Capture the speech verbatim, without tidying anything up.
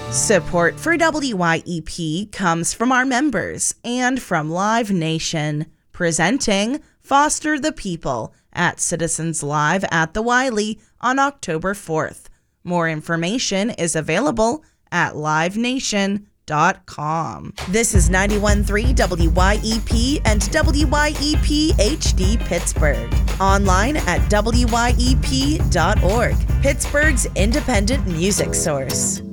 Support for W Y E P comes from our members and from Live Nation, presenting Foster the People at Citizens Live at the Wiley on October fourth. More information is available at live nation dot com. This is ninety-one point three W Y E P and W Y E P H D Pittsburgh. Online at W Y E P dot org, Pittsburgh's independent music source.